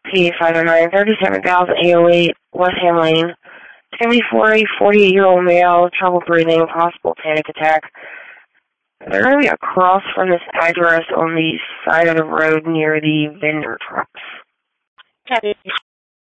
P509, 37,808, West Ham Lane. 74, a 48-year-old male, trouble breathing, possible panic attack. They're going to be across from this address on the side of the road near the vendor trucks. Copy.